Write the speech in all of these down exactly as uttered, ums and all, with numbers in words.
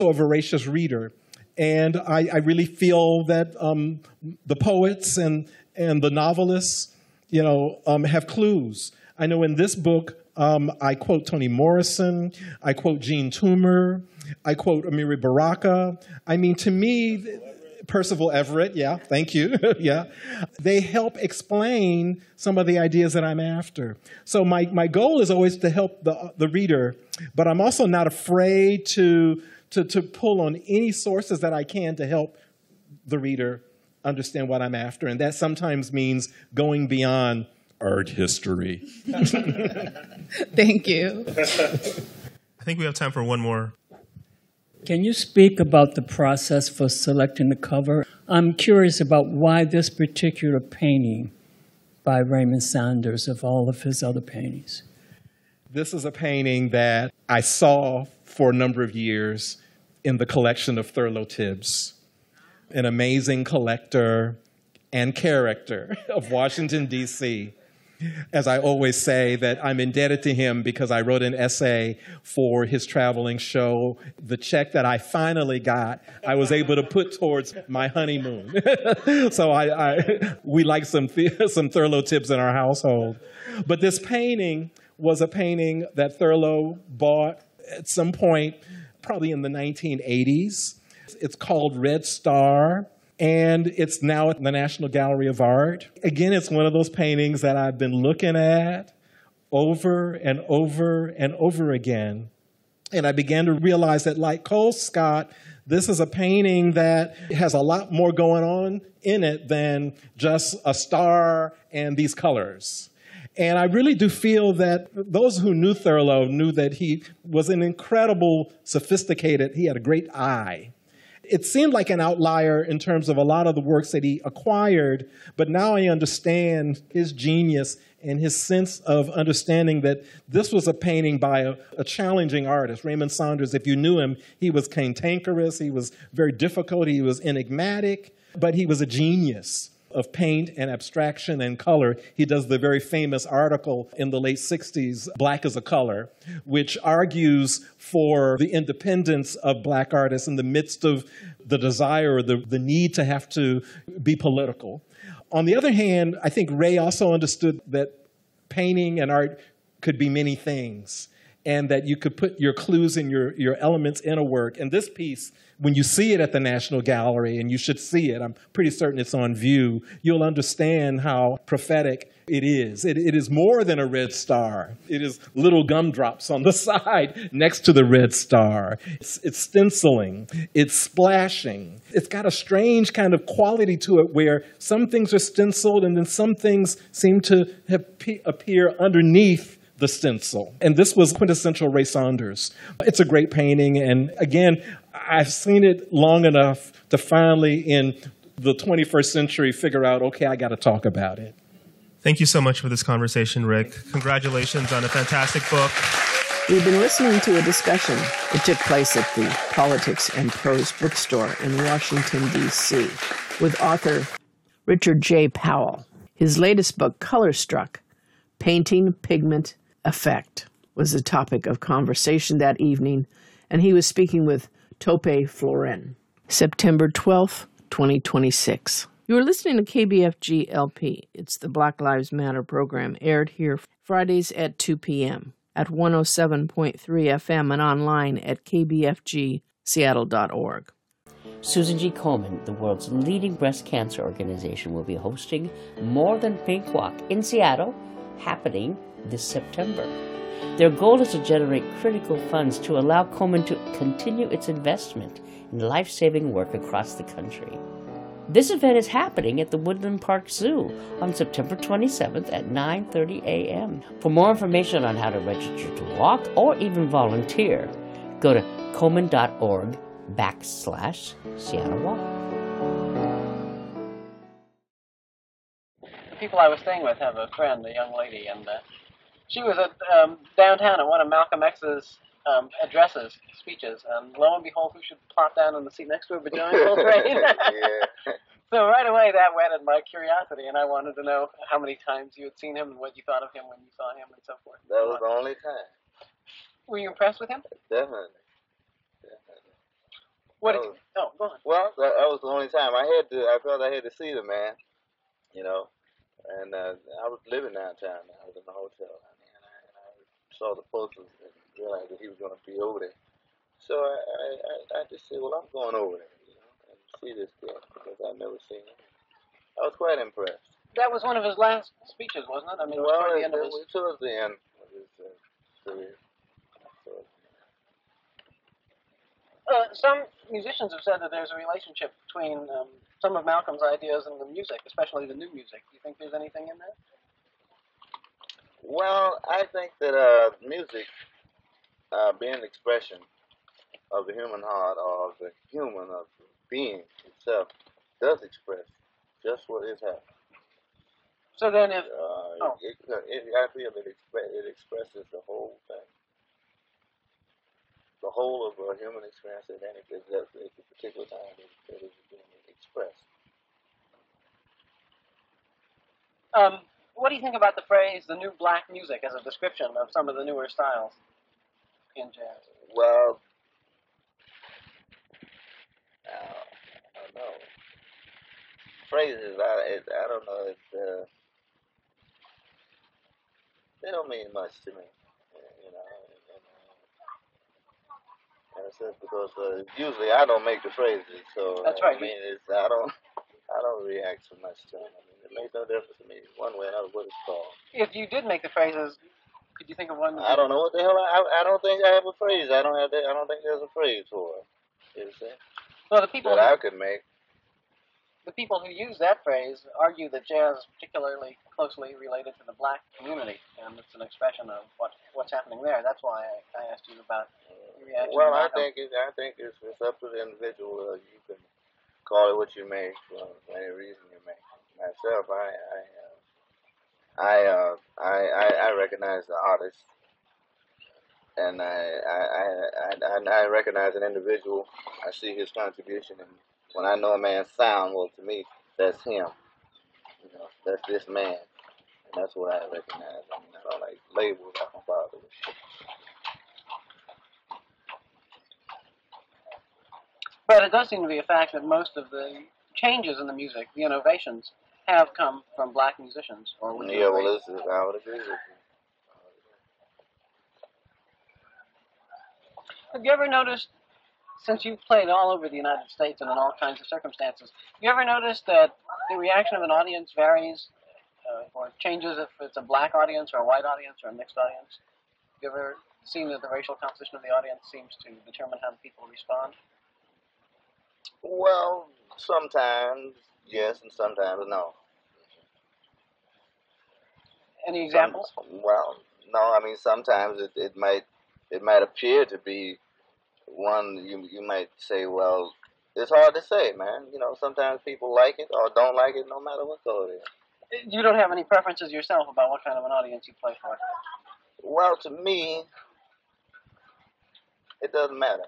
a voracious reader. And I, I really feel that um, the poets and, and the novelists, you know, um, have clues. I know in this book, um, I quote Toni Morrison, I quote Jean Toomer, I quote Amiri Baraka. I mean, to me, Percival Everett, yeah, thank you, yeah. They help explain some of the ideas that I'm after. So my, my goal is always to help the, the reader, but I'm also not afraid to, to, to pull on any sources that I can to help the reader understand what I'm after. And that sometimes means going beyond art history. Thank you. I think we have time for one more. Can you speak about the process for selecting the cover? I'm curious about why this particular painting by Raymond Saunders of all of his other paintings. This is a painting that I saw for a number of years in the collection of Thurlow Tibbs, an amazing collector and character of Washington, D C As I always say, that I'm indebted to him because I wrote an essay for his traveling show. The check that I finally got, I was able to put towards my honeymoon. So I, I, we like some, some Thurlow Tibbs in our household. But this painting was a painting that Thurlow bought at some point, probably in the nineteen eighties. It's called Red Star. And it's now at the National Gallery of Art. Again, it's one of those paintings that I've been looking at over and over and over again. And I began to realize that, like Colescott, this is a painting that has a lot more going on in it than just a star and these colors. And I really do feel that those who knew Thurlow knew that he was an incredible, sophisticated, he had a great eye. It seemed like an outlier in terms of a lot of the works that he acquired, but now I understand his genius and his sense of understanding that this was a painting by a, a challenging artist. Raymond Saunders, if you knew him, he was cantankerous, he was very difficult, he was enigmatic, but he was a genius of paint and abstraction and color. He does the very famous article in the late sixties, Black is a Color, which argues for the independence of black artists in the midst of the desire or the, the need to have to be political. On the other hand, I think Ray also understood that painting and art could be many things, and that you could put your clues and your, your elements in a work. And this piece, when you see it at the National Gallery, and you should see it, I'm pretty certain it's on view, you'll understand how prophetic it is. It, it is more than a red star. It is little gumdrops on the side next to the red star. It's, it's stenciling. It's splashing. It's got a strange kind of quality to it where some things are stenciled and then some things seem to have pe- appear underneath the stencil. And this was quintessential Ray Saunders. It's a great painting. And again, I've seen it long enough to finally, in the twenty-first century, figure out, okay, I got to talk about it. Thank you so much for this conversation, Rick. Congratulations on a fantastic book. We've been listening to a discussion that took place at the Politics and Prose bookstore in Washington, D C with author Richard J. Powell. His latest book, Color Struck, Painting, Pigment, Effect, was the topic of conversation that evening, and he was speaking with Tope Florin. September twelfth, twenty twenty-six. You are listening to K B F G L P. It's the Black Lives Matter program, aired here Fridays at two p.m. at one oh seven point three F M and online at k b f g seattle dot org. Susan G. Komen, the world's leading breast cancer organization, will be hosting More Than Pink Walk in Seattle, happening this September. Their goal is to generate critical funds to allow Komen to continue its investment in life-saving work across the country. This event is happening at the Woodland Park Zoo on September twenty-seventh at nine thirty a.m. For more information on how to register to walk or even volunteer, go to komen.org backslash Seattle Walk. The people I was staying with have a friend, a young lady, and uh, she was at um, downtown at one of Malcolm X's um, addresses, speeches, and lo and behold, who should plop down on the seat next to her but Johnny Coltrane? Yeah. So right away, that whetted my curiosity, and I wanted to know how many times you had seen him and what you thought of him when you saw him and so forth. That was the only time. Were you impressed with him? Definitely. Definitely. What That did was- you, oh, go on. Well, that, that was the only time I had to. I felt I had to see the man, you know. And uh, I was living downtown. I was in the hotel, I mean, and I, and I saw the posters and realized that he was going to be over there. So I, I, I, I just said, well, I'm going over there, you know, and see this guy because I've never seen him. I was quite impressed. That was one of his last speeches, wasn't it? I mean, it was Well, toward the it, end of it his... was towards the end of his uh, career. So, Uh, some musicians have said that there's a relationship between um, some of Malcolm's ideas and the music, especially the new music. Do you think there's anything in that? well, I think that uh, music, uh, being an expression of the human heart or of the human, of the being itself, does express just what is happening. So then if... Uh, Oh. it, it, it, I feel it, expre- it expresses the whole thing. The whole of a human experience at any at a particular time that is being expressed. Um, what do you think about the phrase, the new black music, as a description of some of the newer styles in jazz? Well, uh, I don't know. Phrases, I, it, I don't know. It, uh, they don't mean much to me, you know. And, uh, and it's just because uh, usually I don't make the phrases, so That's uh, right. I mean, it's, I don't, I don't react so much to them. I mean, it makes no difference to me one way or another what it's called. If you did make the phrases, could you think of one? That I don't know what the hell. I, I don't think I have a phrase. I don't have. That, I don't think there's a phrase for it. You see? Well, the people That I who, could make. the people who use that phrase argue that jazz is particularly closely related to the black community, and it's an expression of what what's happening there. That's why I, I asked you about your reaction. Well, to I Malcolm. think it, I think it's, it's up to the individual. Uh, you can call it what you may for any reason you may. Myself, I I uh, I, uh, I I I recognize the artist, and I I, I I I recognize an individual. I see his contribution, and when I know a man's sound, well, to me, that's him. You know, that's this man, and that's what I recognize. I mean, I don't like labels. I don't bother with. But it does seem to be a fact that most of the changes in the music, the innovations, have come from black musicians. Or would you Yeah, agree? well, this is, I would agree with you. Have you ever noticed, since you've played all over the United States and in all kinds of circumstances, have you ever noticed that the reaction of an audience varies uh, or changes if it's a black audience or a white audience or a mixed audience? Have you ever seen that the racial composition of the audience seems to determine how the people respond? Well, sometimes yes, and sometimes no. Any examples? Some, well, no. I mean, sometimes it, it might it might appear to be one. You you might say, well, it's hard to say, man. You know, sometimes people like it or don't like it, no matter what color it is. You don't have any preferences yourself about what kind of an audience you play for? Well, to me, it doesn't matter.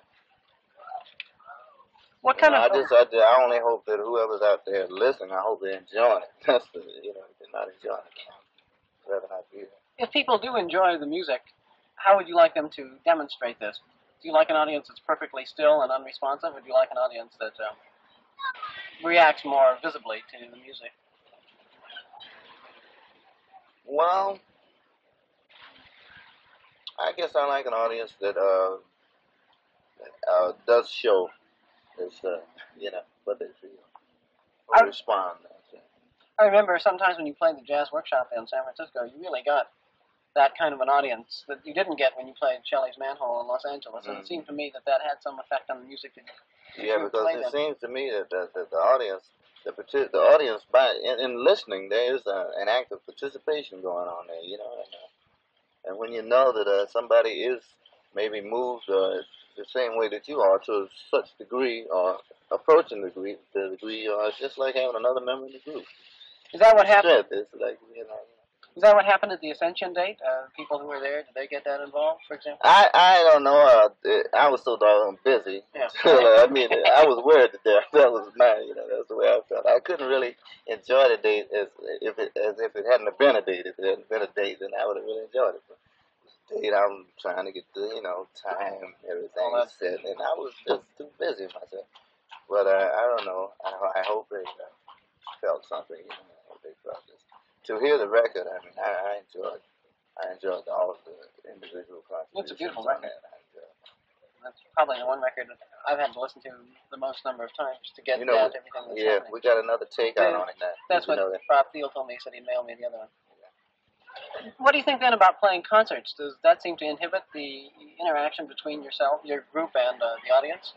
What You kind know, of... I just I, I only hope that whoever's out there listening, I hope they're enjoying it. That's the, you know, if they're not enjoying it, I'd rather not be there. If people do enjoy the music, how would you like them to demonstrate this? Do you like an audience that's perfectly still and unresponsive, or do you like an audience that um, reacts more visibly to the music? Well, I guess I like an audience that uh, uh, does show this, uh, you know, what they feel, or I- respond. That's it. I remember sometimes when you played the Jazz Workshop in San Francisco, you really got that kind of an audience that you didn't get when you played Shelley's Manhole in Los Angeles. And it Mhm. seemed to me that that had some effect on the music that you Yeah, you because played it then. seems to me that, that, that the audience, the partic- the audience, by in, in listening, there is a, an act of participation going on there, you know. And, uh, and when you know that uh, somebody is maybe moved uh, the same way that you are to such degree, or approaching the degree, the degree, uh, it's just like having another member in the group. Is that what happened? Strength. It's like, you know. Is that what happened at the Ascension date? Uh, people who were there, did they get that involved, for example? I I don't know. Uh, I was so doggone busy. Yeah. I mean, I was worried to death. That was my, you know, that's the way I felt. I couldn't really enjoy the date as if it as if it hadn't been a date. If it hadn't been a date, then I would have really enjoyed it. But date. I'm trying to get the, you know, time, everything Well, that's- set, and I was just too busy myself. But uh, I don't know. I, I hope they uh, felt something. You know, I hope they felt this. To hear the record, I mean, I, I enjoyed. I enjoyed all of the individual contributions. It's a beautiful on record. that. I enjoyed it. That's probably the one record that I've had to listen to the most number of times to get You know, down we- to everything that's yeah, happening. we got another takeout Yeah, on it now. That's You what know that? Bob Field told me. He said he'd mail me the other one. What do you think then about playing concerts? Does that seem to inhibit the interaction between yourself, your group, and uh, the audience?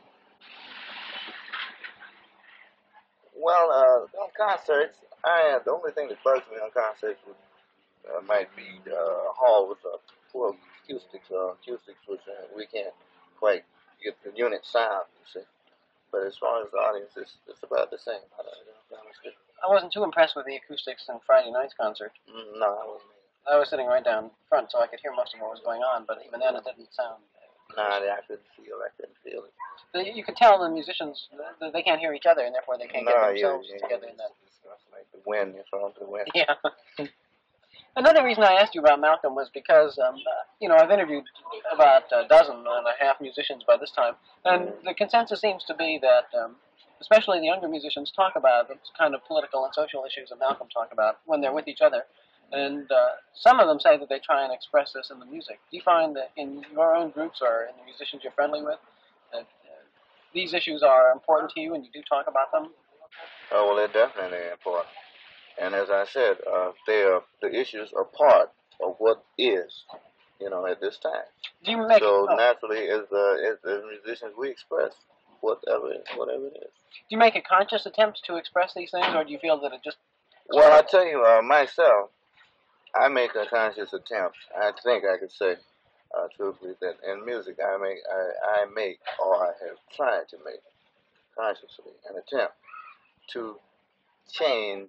Well, uh, on concerts, I the only thing that bugs me on concerts would, uh, might be the uh, hall with uh, poor acoustics, uh, acoustics which uh, we can't quite get the unit sound, you see. But as far as the audience, it's, it's about the same. I don't know, honestly. I wasn't too impressed with the acoustics in Friday night's concert. Mm, no, I wasn't. I was sitting right down front, so I could hear most of what was going on, but even then it didn't sound. Nah, I couldn't feel. I couldn't feel it. The, you could tell the musicians that they can't hear each other, and therefore they can't no, get yeah, themselves yeah, together yeah, in that. It's, it's like the wind. It's all the wind. Yeah. Another reason I asked you about Malcolm was because, um, uh, you know, I've interviewed about a dozen and a half musicians by this time, and the consensus seems to be that, um, especially the younger musicians, talk about the kind of political and social issues that Malcolm talked about when they're with each other. And uh, some of them say that they try and express this in the music. Do you find that in your own groups or in the musicians you're friendly with, that uh, these issues are important to you and you do talk about them? Oh, well, they're definitely important. And as I said, uh, they are, the issues are part of what is, you know, at this time. Do you make so oh, naturally, as uh, as, as musicians, we express whatever whatever it is. do you make a conscious attempt to express these things, or do you feel that it just... Well, I tell you, uh, myself, I make a conscious attempt. I think I could say, uh, truthfully, that in music, I make I, I make or I have tried to make consciously an attempt to change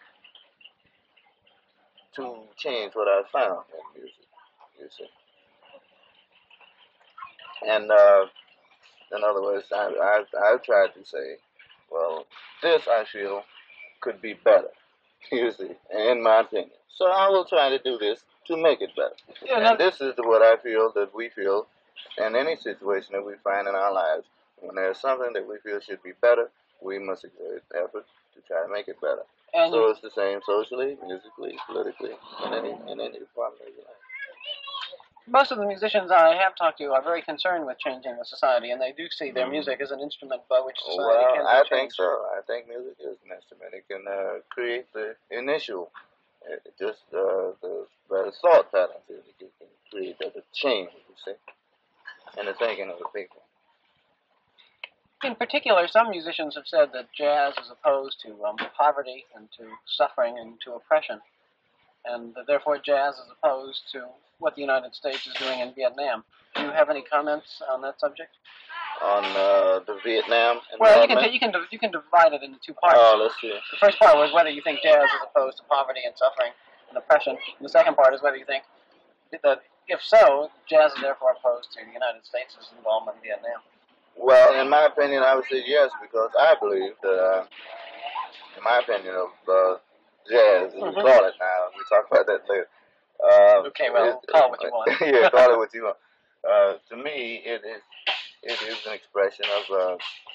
to change what I found in music, you see. And uh, in other words, I, I've, I've tried to say, well, this I feel could be better, you see, in my opinion. So I will try to do this to make it better. Yeah, and this is what I feel that we feel in any situation that we find in our lives. When there's something that we feel should be better, we must exert effort to try to make it better. And so it's the same socially, musically, politically, in any in any department of your life. most of the musicians I have talked to are very concerned with changing the society, and they do see their music as an instrument by which society Well, can be I changed. think so. I think music is an instrument. It can uh, create the initial, uh, just uh, the, the thought patterns. It can create the, the change, you see, in the thinking of the people. In particular, some musicians have said that jazz is opposed to um, poverty and to suffering and to oppression, and that therefore jazz is opposed to what the United States is doing in Vietnam. Do you have any comments on that subject? On uh, the Vietnam Well, you can involvement? you can you can divide it into two parts. Oh, let's see. The first part was whether you think jazz is opposed to poverty and suffering and oppression. And the second part is whether you think that, if so, jazz is therefore opposed to the United States' involvement in Vietnam. Well, in my opinion, I would say yes, because I believe that, uh, in my opinion, of uh, jazz, as we Mhm. call it now, we talk about that later. Uh, Okay, well, it's- call it what you want. yeah, call it what you want. Uh, to me, it is it is an expression of. Uh,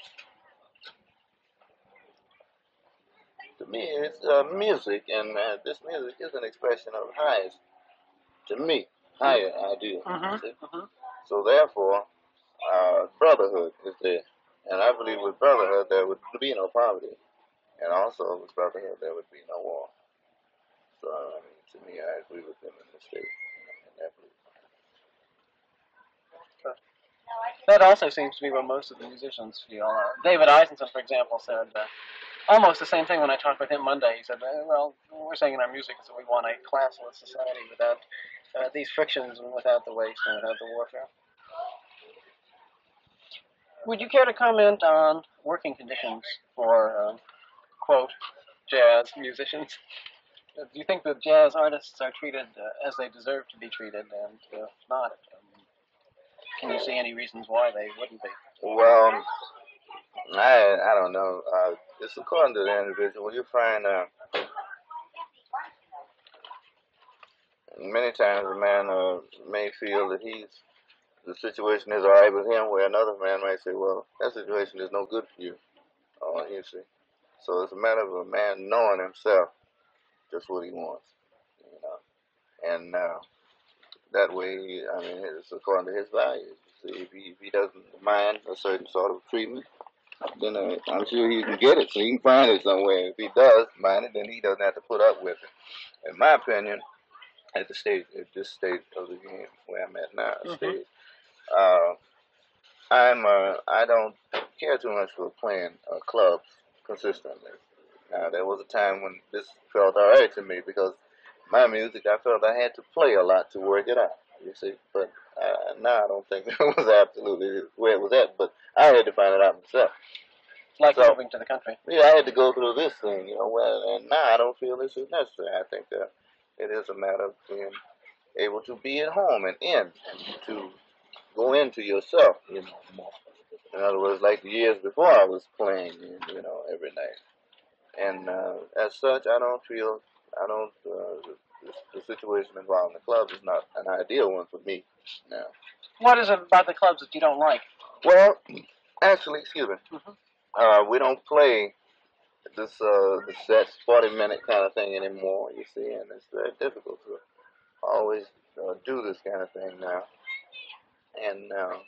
to me, it's uh, music, and uh, this music is an expression of highest, to me, higher ideal. Mhm, see? mhm. So therefore, uh, brotherhood is there. And I believe with brotherhood there would be no poverty. And also with brotherhood there would be no war. So, I mean, to me, I agree with them in this state. In that belief. That also seems to be what most of the musicians feel. Uh, David Eisenson, for example, said uh, almost the same thing when I talked with him Monday. He said, uh, well, we're saying in our music that we want a classless society without uh, these frictions and without the waste and without the warfare. Would you care to comment on working conditions for, um, quote, jazz musicians? Uh, do you think that jazz artists are treated uh, as they deserve to be treated? And if not, um, can you see any reasons why they wouldn't be? Well, I I don't know. Uh, it's according to the individual. You find uh, many times a man uh, may feel that he's the situation is all right with him, where another man might say, well, that situation is no good for you. Oh, you see. So it's a matter of a man knowing himself just what he wants, you know. And uh, that way, I mean, it's according to his values. See, if he, if he doesn't mind a certain sort of treatment, then uh, I'm sure he can get it, so he can find it somewhere. If he does mind it, then he doesn't have to put up with it. In my opinion, at the stage, at this stage of the game where I'm at now, mm-hmm. stage, uh, I'm uh, I don't care too much for playing uh, clubs consistently. Now, there was a time when this felt all right to me because my music, I felt I had to play a lot to work it out, you see. But uh, now I don't think that was absolutely where it was at, but I had to find it out myself. Like so, moving to the country. Yeah, I had to go through this thing, you know, well, and now I don't feel this is necessary. I think that it is a matter of being able to be at home and in, and to go into yourself, you know, more. In other words, like the years before I was playing, you know, every night. And uh, as such, I don't feel, I don't, uh, the, the situation involved in the club is not an ideal one for me now. What is it about the clubs that you don't like? Well, actually, excuse me, mm-hmm. uh, we don't play this, uh, this that forty-minute kind of thing anymore, you see, and it's very difficult to always uh, do this kind of thing now. And uh,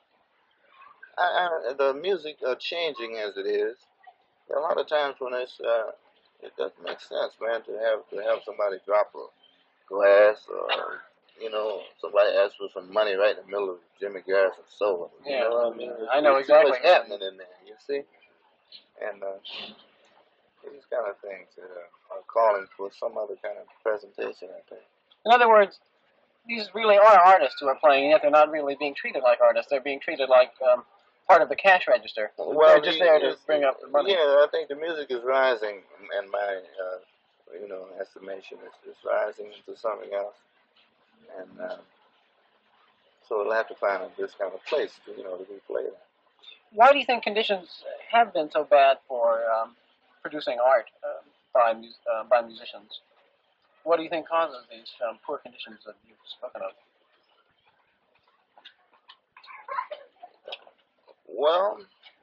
I, I, the music uh, changing as it is, a lot of times when it's, uh, it doesn't make sense, man, to have to have somebody drop a glass or, you know, somebody ask for some money right in the middle of Jimmy Garrison's solo. You yeah, know what I mean? I know There's exactly what's happening in there, you see? And uh, these kind of things uh, are calling for some other kind of presentation, I think. In other words, these really are artists who are playing, yet they're not really being treated like artists. They're being treated like um, part of the cash register. Well, they're just there to bring up the money. Yeah, I think the music is rising, and my, uh, you know, estimation is, is rising into something else. And uh, so it'll have to find this kind of place, to, you know, to be played at. Why do you think conditions have been so bad for um, producing art uh, by, mus- uh, by musicians? What do you think causes these um, poor conditions that you've spoken of? Well,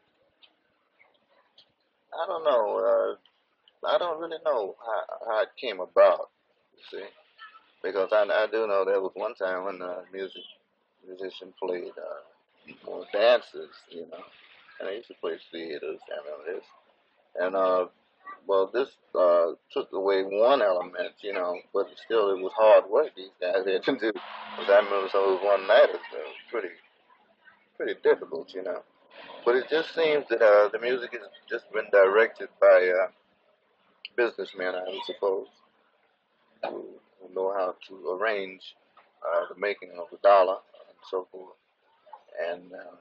I don't know. Uh, I don't really know how, how it came about, you see. Because I, I do know there was one time when a music musician played uh, more dances, you know. And I used to play theaters, I remember this. And, uh, well, this uh, took away one element, you know, but still it was hard work these guys had to do. Because I remember some of those one-nighters were pretty, pretty difficult, you know. But it just seems that uh, the music has just been directed by uh, businessmen, I would suppose, who, who know how to arrange uh, the making of a dollar and so forth. And uh,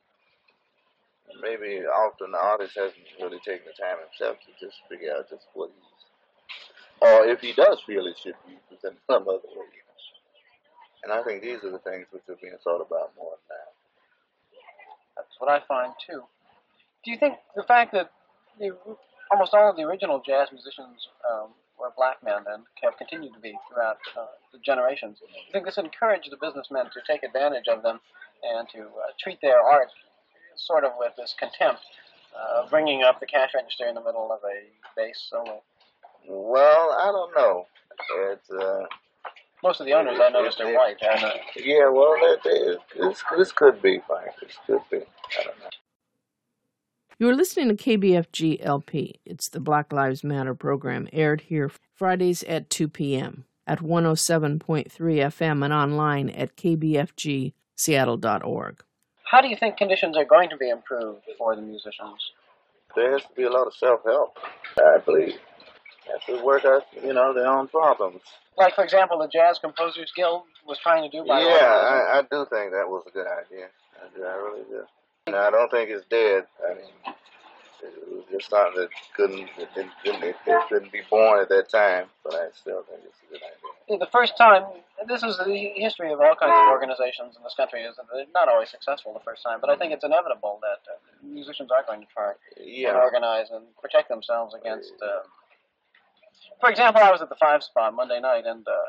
maybe often the artist hasn't really taken the time himself to just figure out just what he's, or if he does feel it should be presented some other way. You know? And I think these are the things which are being thought about more now. That's what I find too. Do you think the fact that the, almost all of the original jazz musicians um, were black men and have continued to be throughout uh, the generations, do you think this encouraged the businessmen to take advantage of them and to uh, treat their art sort of with this contempt, uh, bringing up the cash register in the middle of a bass solo? Well, I don't know. It's uh, most of the owners I noticed are white. I know. Yeah, well, it, it, this could be fine. This could be. I don't know. You're listening to K B F G L P. It's the Black Lives Matter program, aired here Fridays at two p.m. at one oh seven point three F M and online at k b f g seattle dot org. How do you think conditions are going to be improved for the musicians? There has to be a lot of self-help, I believe. They have to work out, you know, their own problems. Like, for example, the Jazz Composers Guild was trying to do by Yeah, I, I do think that was a good idea. I, do, I really do. And I don't think it's dead. I mean, it was just something that couldn't, it didn't, it, it couldn't be born at that time, but I still think it's a good idea. The first time, this is the history of all kinds of organizations in this country, is that they're not always successful the first time, but I think it's inevitable that uh, musicians are going to try yeah. and organize and protect themselves against... Uh, for example, I was at the Five Spot Monday night, and uh,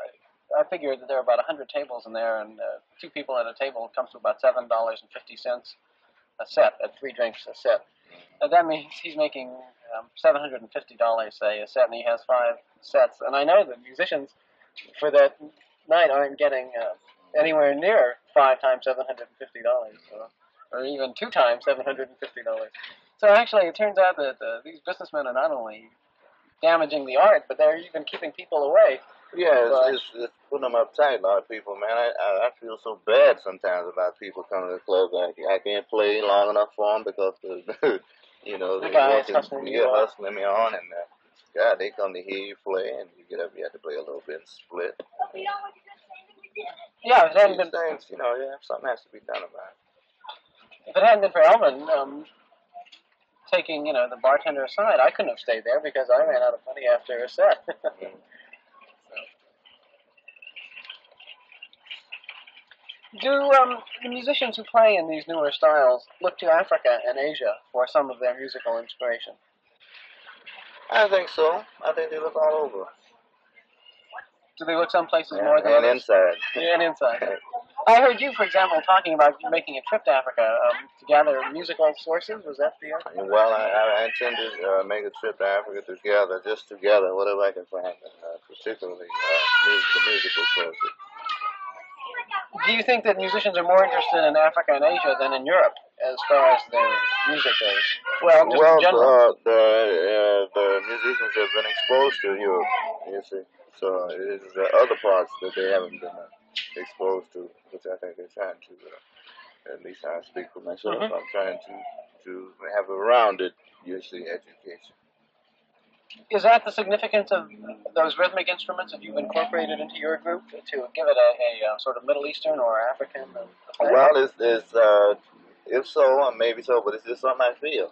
I figured that there are about one hundred tables in there, and uh, two people at a table comes to about seven dollars and fifty cents a set, at three drinks a set. And that means he's making um, seven hundred fifty dollars, say, a set, and he has five sets. And I know that musicians for that night aren't getting uh, anywhere near five times seven hundred fifty dollars, or, or even two times seven hundred fifty dollars. So actually, it turns out that uh, these businessmen are not only damaging the art, but they're even keeping people away. Yeah, it's, But- it's, it's putting them uptight, a lot of people, man. I, I, I feel so bad sometimes about people coming to the club. I, I can't play long enough for them because, the, you know, The they guys want to- hustling you yeah, on. hustling me on. And, uh, God, they come to hear you play, and you get up, you have to play a little bit and split. Yeah, if it hadn't These been, things, you know, yeah, something has to be done about it. if it hadn't been for Elvin um, taking, you know, the bartender aside, I couldn't have stayed there because I ran out of money after a set. Do um, the musicians who play in these newer styles look to Africa and Asia for some of their musical inspiration? I think so. I think they look all over. Do they look some places And, more than and others? inside. Yeah, and inside. I heard you, for example, talking about making a trip to Africa um, to gather musical sources. Was that the idea? Well, I, I intend to uh, make a trip to Africa together, just together, whatever I can find, uh, particularly uh, musical, musical sources. Do you think that musicians are more interested in Africa and Asia than in Europe as far as their music goes? Well, just Well, in general. uh, the uh, the musicians have been exposed to Europe, you see. So it is the other parts that they haven't been uh, exposed to, which I think they're trying to. Uh, at least I speak for myself. Mhm. I'm trying to to have a rounded, usually, education. Is that the significance of those rhythmic instruments that you've incorporated into your group to give it a, a, uh sort of Middle Eastern or African uh, effect? Well, it's, it's uh, if so, or maybe so, but it's just something I feel.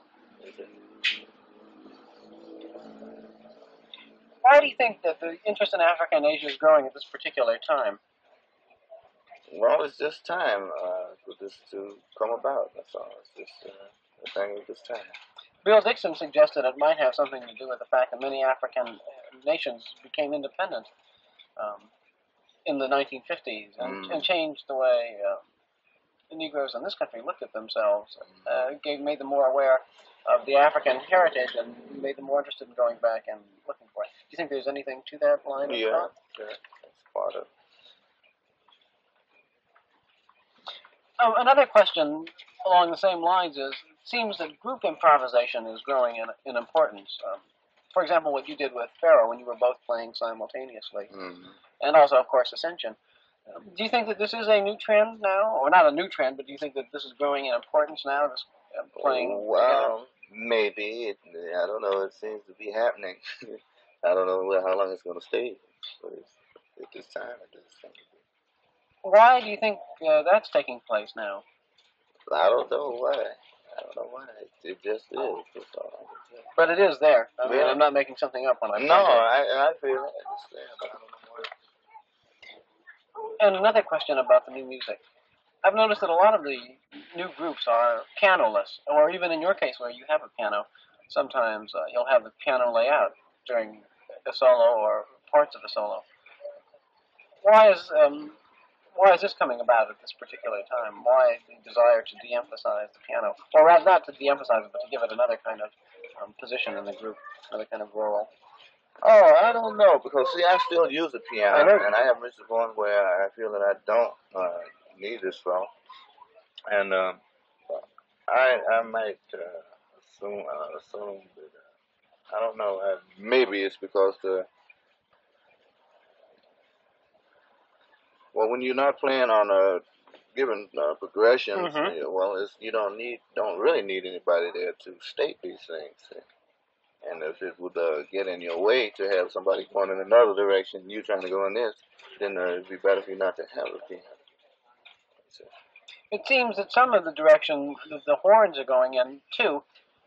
Why do you think that the interest in Africa and Asia is growing at this particular time? Well, it's just time uh, for this to come about. That's all. It's just uh, a thing of this time. Bill Dixon suggested it might have something to do with the fact that many African uh, nations became independent um, in the nineteen fifties and, Mm. and changed the way uh, the Negroes in this country looked at themselves. Uh, gave, made them more aware of the African heritage and made them more interested in going back and looking for it. Do you think there's anything to that line of Yeah, thought? yeah, that's part of it. Um, another question along the same lines is, it seems that group improvisation is growing in, in importance. Um, for example, what you did with Pharaoh when you were both playing simultaneously, Mm. and also, of course, Ascension. Um, do you think that this is a new trend now? Or not a new trend, but do you think that this is growing in importance now, this uh, playing together? Well, maybe. It, I don't know. It seems to be happening. I don't know where, how long it's going to stay. But it's, at this time, it doesn't seem to be. Why do you think uh, that's taking place now? I don't know why. I don't know why. It, it just is. That's all I can tell. But it is there. I mean, Yeah. I'm not making something up when I No, say that. I, I feel it. It's there, but I don't know why. And another question about the new music. I've noticed that a lot of the new groups are pianoless, or even in your case where you have a piano, sometimes uh, you'll have the piano lay out during a solo or parts of a solo. Why is um, why is this coming about at this particular time? Why the desire to de-emphasize the piano? Or rather, not to de-emphasize it, but to give it another kind of um, position in the group, another kind of role? Oh, I don't know, because, see, I still use the piano, I know. and I have reached the point where I feel that I don't uh, need this song. And um, I I might uh, assume, uh, assume that, uh, I don't know, uh, maybe it's because the, well, when you're not playing on a given uh, progressions, Mhm. you know, well, it's, you don't need, don't really need anybody there to state these things. See? And if it would uh, get in your way to have somebody going in another direction, you trying to go in this, then uh, it'd be better for you not to have a piano. So, It seems that some of the direction that the horns are going in, too,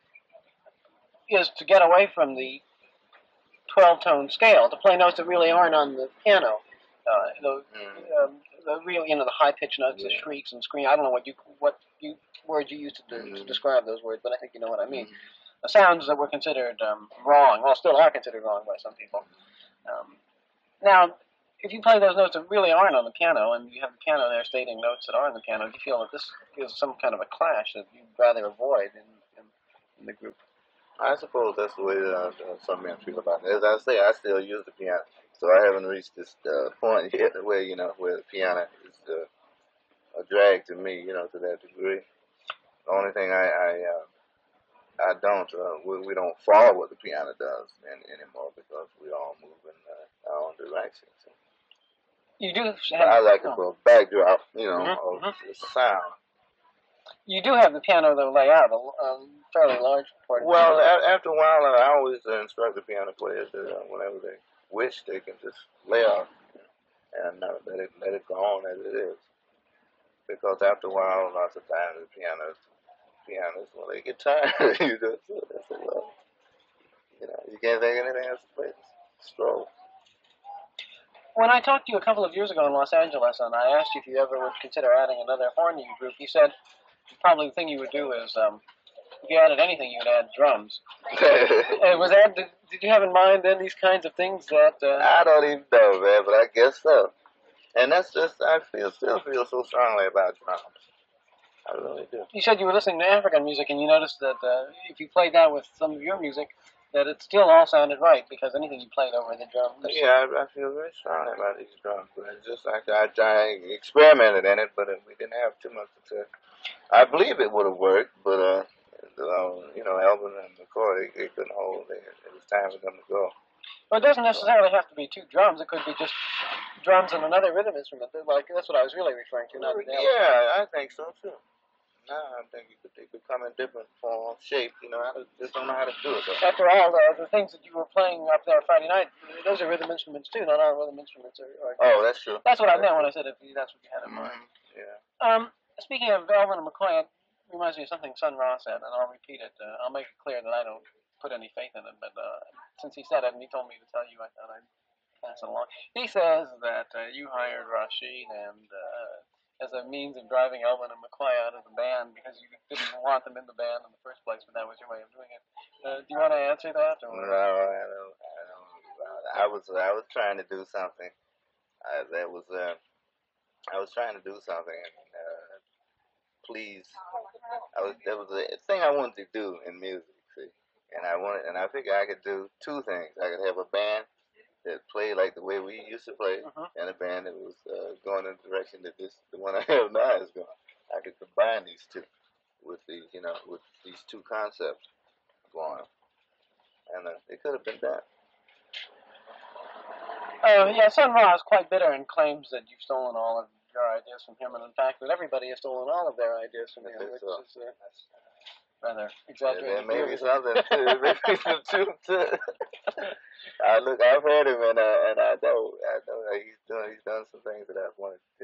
is to get away from the twelve-tone scale, to play notes that really aren't on the piano. Uh, the, mm. um, the real, you know, the high-pitched notes, the Yeah. shrieks and screams. I don't know what you what you words you used to, to, to Mhm. describe those words, but I think you know what I mean. Mhm. The sounds that were considered um, wrong, well, still are considered wrong by some people. Um, now, if you play those notes that really aren't on the piano, and you have the piano there stating notes that are on the piano, do you feel that this is some kind of a clash that you'd rather avoid in, in, in the group? I suppose that's the way uh, some men feel about it. As I say, I still use the piano, so I haven't reached this uh, point yet where you know where the piano is uh, a drag to me, you know, to that degree. The only thing I I, uh, I don't uh, we, we don't follow what the piano does in, anymore because we all move in uh, our own directions. You do. Have, I like it oh. for a backdrop, you know, Mm-hmm, of mm-hmm. the sound. You do have the piano, though, lay out a um, fairly large part. Well, a- after a while, I always uh, instruct the piano players that uh, whenever they wish, they can just lay out and uh, let it let it go on as it is. Because after a while, lots of times the pianos, pianos, when they get tired, you just they say, well, you know, you can't think of anything else to play. Just stroll. When I talked to you a couple of years ago in Los Angeles, and I asked you if you ever would consider adding another horn to your group, you said probably the thing you would do is, um, if you added anything, you'd add drums. uh, was that, did, did you have in mind then these kinds of things that... Uh, I don't even know, man, but I guess so. And that's just, I feel still feel so strongly about drums. I really do. You said you were listening to African music, and you noticed that uh, if you played that with some of your music, that it still all sounded right, because anything you played over the drums... Yeah, I, I feel very strongly about these drums, but it's just like I, I experimented in it, but we didn't have too much success. I believe it would have worked, but, uh, uh, you know, Elvin and McCoy, they, they couldn't hold it. It was time for them to go. Well, it doesn't necessarily have to be two drums. It could be just drums and another rhythm instrument. Like, that's what I was really referring to, not the Yeah, I think so, too. No, I think you could, they could come in different form, shape, you know, I just don't know how to do it, though. After all, the, the things that you were playing up there Friday night, those are rhythm instruments, too. Not all rhythm instruments are... are oh, that's true. That's what that's I meant true. when I said if that's what you had in mind. Mm-hmm. Yeah. Um, speaking of Elvin and McCoy, it reminds me of something Sun Ra said, and I'll repeat it. Uh, I'll make it clear that I don't put any faith in it, but uh, since he said it and he told me to tell you, I thought I'd pass it along. He says that uh, you hired Rashid and... Uh, as a means of driving Elvin and McCoy out of the band because you didn't want them in the band in the first place, but that was your way of doing it. Uh, do you want to answer that? Or? No, I don't. I don't. I was. I was trying to do something. I, that was. Uh, I was trying to do something. And, uh, please. I was. That was a thing I wanted to do in music. See, and I wanted, and I figured I could do two things. I could have a band that played like the way we used to play, uh-huh. and a band that was uh, going in the direction that this, the one I have now is going. I could combine these two with these, you know, with these two concepts going, and uh, it could have been done. Uh, yeah, Sun Ra is quite bitter and claims that you've stolen all of your ideas from him, and in fact that everybody has stolen all of their ideas from him, which so. is uh, rather exaggerated. Yeah, maybe something too. Maybe some truth to it. I look, I've heard him, and uh, and I know, I know that he's doing, he's done some things that I've wanted to do.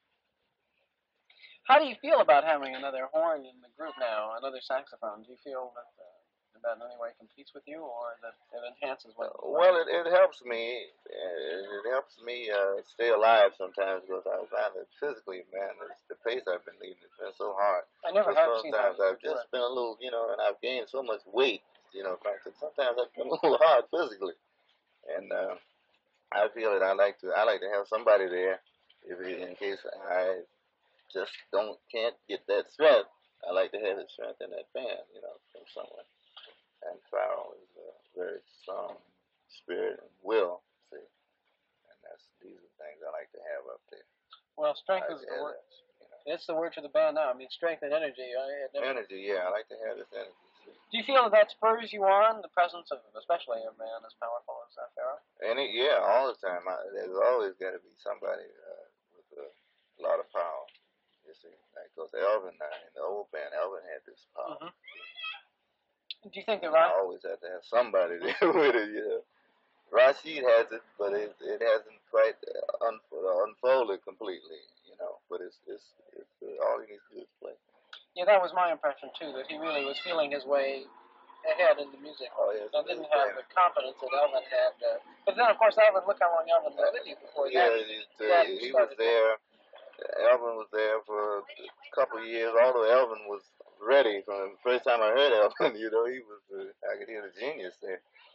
How do you feel about having another horn in the group now, another saxophone? Do you feel that uh, that in any way competes with you, or that it enhances what? Uh, well, it, it helps me. It, it helps me uh, stay alive sometimes because I find that physically, man, it's, the pace I've been leading has been so hard. I never have seen that. Sometimes I've just been a little, you know, and I've gained so much weight, you know. Sometimes I've been a little hard physically. And uh, I feel that I like to I like to have somebody there if in case I just don't can't get that strength. I like to have the strength in that band, you know, from someone. And Farrell is a very strong spirit and will, see. And that's these are things I like to have up there. Well, strength is the word. You know. It's the word to the band now. I mean, strength and energy. I never... Energy, yeah. I like to have this energy. Do you feel that that spurs you on, the presence of, especially a man as powerful as uh, Farrell? And it, yeah, all the time. I, there's always got to be somebody uh, with a lot of power. You see, like because Elvin, uh, in the old band, Elvin had this power. Mm-hmm. Do you think that I Ra- always have to have somebody there with it, you know. Rashid has it, but it, it hasn't quite uh, un- unfolded completely, you know. But it's it's, it's uh, all he needs to do is play. Yeah, that was my impression too. That he really was feeling his way ahead in the music, Oh, yes, and didn't have the confidence that Elvin had. Uh, but then, of course, Elvin. Look how long Elvin was with you before Yeah, that. it, uh, that he was started. there. Elvin was there for a couple of years. Although Elvin was ready from the first time I heard Elvin, you know, he was. Uh, I could hear the genius there.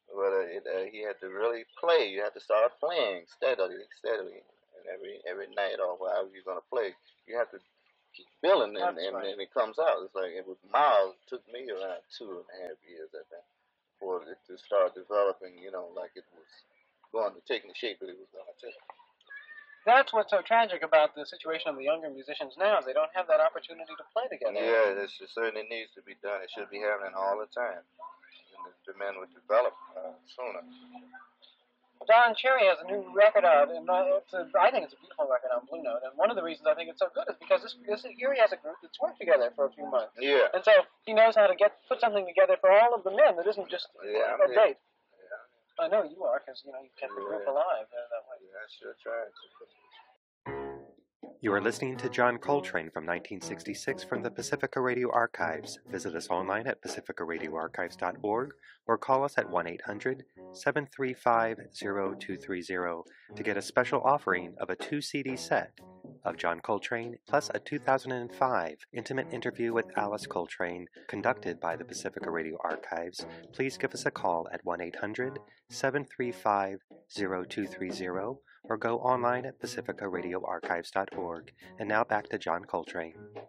but uh, it, uh, he had to really play. You had to start playing steadily, steadily, and every every night or whatever you're gonna play, you have to keep building, and, and, right. and it comes out. It's like it was Miles. It took me around two and a half years, I think, for it to start developing. You know, like it was going to take the shape that it was going to take. That's what's so tragic about the situation of the younger musicians now. Is they don't have that opportunity to play together. Yeah, this certainly needs to be done. It should be happening all the time. And the, the men would develop uh, sooner. Don Cherry has a new record out, and uh, it's a, I think it's a beautiful record on Blue Note. And one of the reasons I think it's so good is because this, this here he has a group that's worked together for a few months. Yeah. And so he knows how to get put something together for all of the men that isn't just yeah, a yeah. date. Yeah. I know you are, because you know you kept the group Yeah. alive uh, that way. Yeah, I sure tried to. You are listening to John Coltrane from nineteen sixty-six from the Pacifica Radio Archives. Visit us online at pacifica radio archives dot org or call us at one eight hundred, seven three five, zero two three zero to get a special offering of a two C D set of John Coltrane plus a two thousand five intimate interview with Alice Coltrane conducted by the Pacifica Radio Archives. Please give us a call at one eight hundred, seven three five, zero two three zero or go online at pacifica radio archives dot org. And now back to John Coltrane.